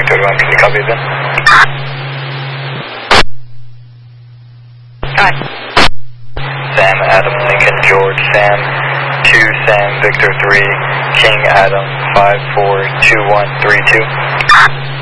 Boeing 31, can you copy then? Got Sam, Adam, Lincoln, George, Sam, 2, Sam, Victor 3, King, Adam, 542132.